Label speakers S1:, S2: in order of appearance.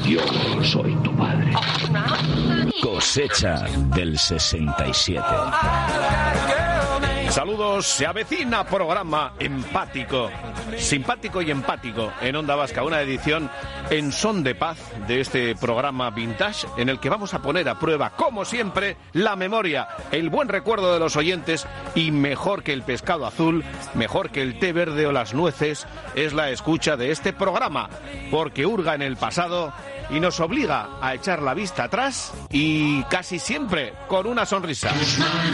S1: Yo soy tu padre.
S2: Cosecha del 67.
S3: Saludos, se avecina programa empático, simpático y empático en Onda Vasca, una edición en son de paz de este programa vintage en el que vamos a poner a prueba, como siempre, la memoria, el buen recuerdo de los oyentes y mejor que el pescado azul, mejor que el té verde o las nueces, es la escucha de este programa, porque hurga en el pasado y nos obliga a echar la vista atrás y casi siempre con una sonrisa.